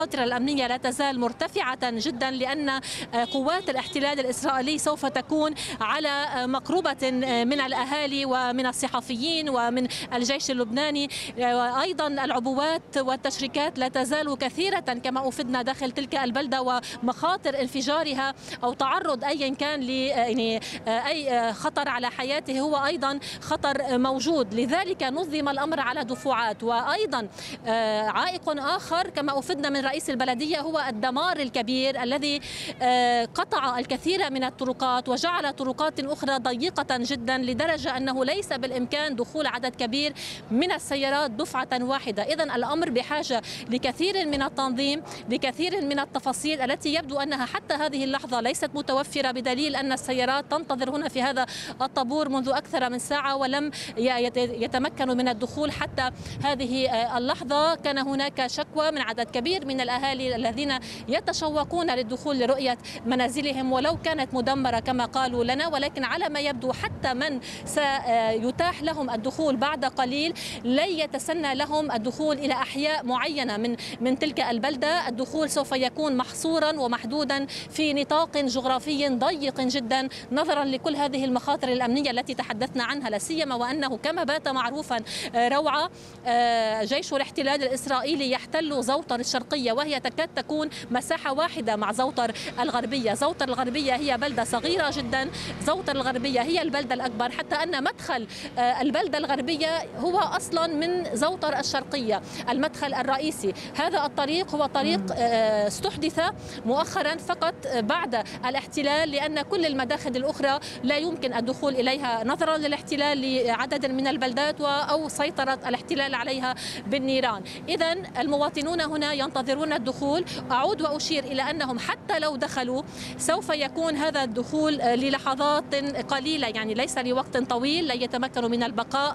المخاطر الأمنية لا تزال مرتفعة جدا، لأن قوات الاحتلال الإسرائيلي سوف تكون على مقربة من الأهالي ومن الصحفيين ومن الجيش اللبناني. وأيضا العبوات والتشريكات لا تزال كثيرة كما أفدنا داخل تلك البلدة، ومخاطر انفجارها أو تعرض أيا كان لأي خطر على حياته هو أيضا خطر موجود. لذلك نظم الأمر على دفعات. وأيضا عائق آخر كما أفدنا من رئيس البلدية هو الدمار الكبير الذي قطع الكثير من الطرقات وجعل طرقات أخرى ضيقة جدا، لدرجة أنه ليس بالإمكان دخول عدد كبير من السيارات دفعة واحدة. إذن الأمر بحاجة لكثير من التنظيم، لكثير من التفاصيل التي يبدو أنها حتى هذه اللحظة ليست متوفرة، بدليل أن السيارات تنتظر هنا في هذا الطابور منذ أكثر من ساعة ولم يتمكنوا من الدخول حتى هذه اللحظة. كان هناك شكوى من عدد كبير من الأهالي الذين يتشوقون للدخول لرؤية منازلهم ولو كانت مدمرة كما قالوا لنا، ولكن على ما يبدو حتى من سيتاح لهم الدخول بعد قليل لن يتسنى لهم الدخول إلى أحياء معينة من تلك البلدة. الدخول سوف يكون محصورا ومحدودا في نطاق جغرافي ضيق جدا، نظرا لكل هذه المخاطر الأمنية التي تحدثنا عنها، لا سيما وأنه كما بات معروفا روعة جيش الاحتلال الإسرائيلي يحتل زوطر الشرقية، وهي تكاد تكون مساحة واحدة مع زوطر الغربية. زوطر الغربية هي بلدة صغيرة جدا، زوطر الغربية هي البلدة الأكبر، حتى أن مدخل البلدة الغربية هو أصلا من زوطر الشرقية المدخل الرئيسي. هذا الطريق هو طريق استحدث مؤخرا فقط بعد الاحتلال، لأن كل المداخل الأخرى لا يمكن الدخول إليها نظرا للاحتلال لعدد من البلدات أو سيطرة الاحتلال عليها بالنيران. إذن المواطنون هنا ينتظرون الدخول. أعود وأشير إلى أنهم حتى لو دخلوا سوف يكون هذا الدخول للحظات قليلة، يعني ليس لوقت طويل، لا يتمكنوا من البقاء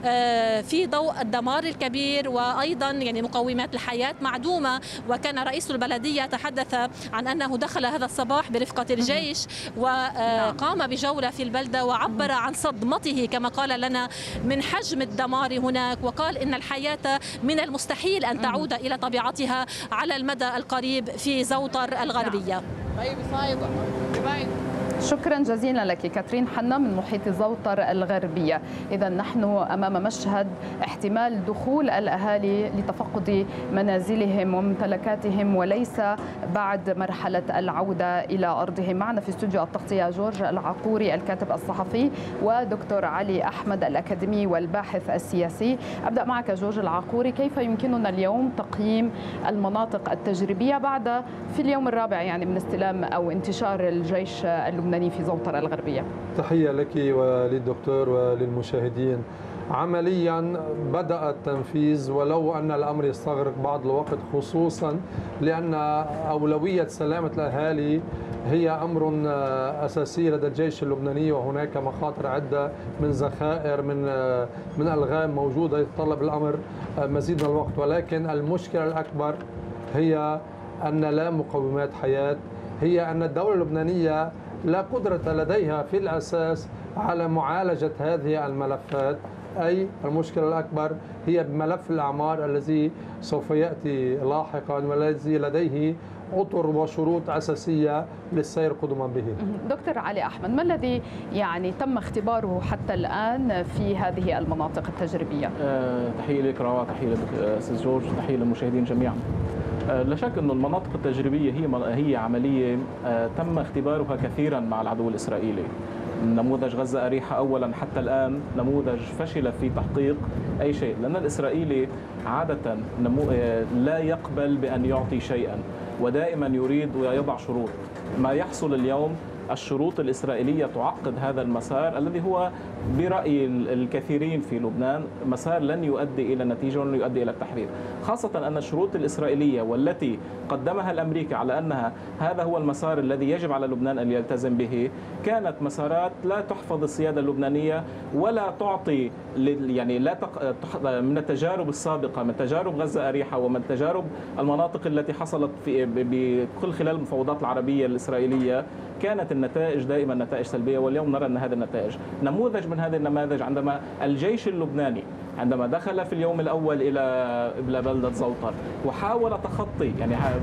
في ضوء الدمار الكبير، وأيضا يعني مقومات الحياة معدومة. وكان رئيس البلدية تحدث عن أنه دخل هذا الصباح برفقة الجيش وقام بجولة في البلدة، وعبر عن صدمته كما قال لنا من حجم الدمار هناك، وقال إن الحياة من المستحيل أن تعود إلى طبيعتها على المدى القريب في زوطر الغربية. شكرا جزيلا لك كاترين حنا من محيط زوطر الغربية. إذا نحن أمام مشهد احتمال دخول الأهالي لتفقد منازلهم وممتلكاتهم وليس بعد مرحلة العودة إلى أرضهم. معنا في استوديو التغطية جورج العقوري الكاتب الصحفي ودكتور علي أحمد الأكاديمي والباحث السياسي. أبدأ معك جورج العقوري، كيف يمكننا اليوم تقييم المناطق التجريبية بعد في اليوم الرابع يعني من استلام أو انتشار الجيش اللبناني في زوطر الغربية؟ تحية لك وللدكتور وللمشاهدين. عمليا بدأ التنفيذ ولو أن الأمر يستغرق بعض الوقت، خصوصا لأن أولوية سلامة الأهالي هي أمر أساسي لدى الجيش اللبناني، وهناك مخاطر عدة من ذخائر من ألغام موجودة يتطلب الأمر مزيد من الوقت. ولكن المشكلة الأكبر هي أن لا مقومات حياة، هي أن الدولة اللبنانية لا قدرة لديها في الأساس على معالجة هذه الملفات. أي المشكلة الأكبر هي بملف الأعمار الذي سوف يأتي لاحقا والذي لديه أطر وشروط أساسية للسير قدما به. دكتور علي أحمد، ما الذي يعني تم اختباره حتى الآن في هذه المناطق التجريبية؟ تحية لك روعة، تحية لك أستاذ جورج، تحية للمشاهدين جميعا. لا شك أن المناطق التجريبية هي عملية تم اختبارها كثيرا مع العدو الإسرائيلي. نموذج غزة أريحة أولا حتى الآن نموذج فشل في تحقيق أي شيء، لأن الإسرائيلي عادة لا يقبل بأن يعطي شيئا ودائما يريد ويضع شروط. ما يحصل اليوم الشروط الإسرائيلية تعقد هذا المسار الذي هو برأي الكثيرين في لبنان مسار لن يؤدي إلى نتيجة ولن يؤدي إلى التحرير، خاصة أن الشروط الإسرائيلية والتي قدمها الأمريكي على أنها هذا هو المسار الذي يجب على لبنان أن يلتزم به كانت مسارات لا تحفظ السيادة اللبنانية ولا تعطي يعني من التجارب السابقة، من تجارب غزة أريحة ومن تجارب المناطق التي حصلت بكل خلال المفاوضات العربية الإسرائيلية كانت النتائج دائما نتائج سلبية. واليوم نرى أن هذه النتائج نموذج من هذه النماذج عندما الجيش اللبناني عندما دخل في اليوم الأول إلى بلدة زوطر وحاول تخطي يعني